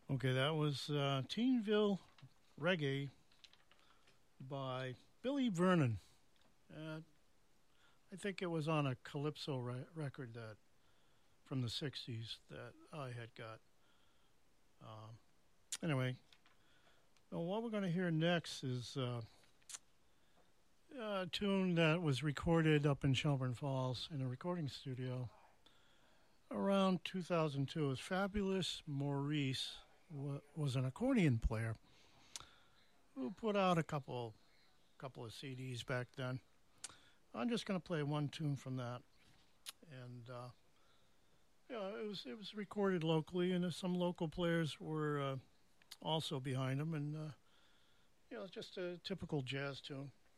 Okay, that was Teenville Reggae by Billy Vernon. Uh, I think it was on a Calypso record that from the '60s that I had got. Um, anyway, well, what we're going to hear next is a tune that was recorded up in Shelburne Falls in a recording studio around 2002. As Fabulous Maurice was an accordion player who put out a couple of CDs back then. I'm just going to play one tune from that, and it was recorded locally, and some local players were also behind him, and it's just a typical jazz tune.